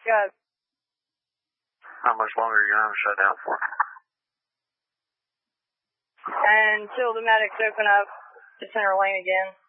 Got it. How much longer are you going to shut down for? Until the medics open up the center lane again.